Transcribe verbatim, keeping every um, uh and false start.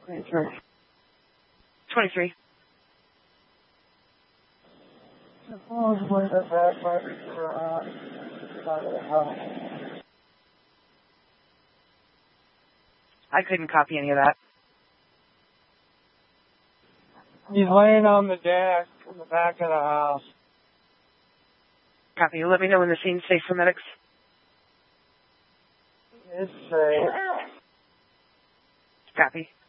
twenty-three. twenty-three. The phone's way the back for uh, side of the house. I couldn't copy any of that. He's laying on the desk in the back of the house. Copy. Let me know when the scene's safe for medics. It's safe. Copy.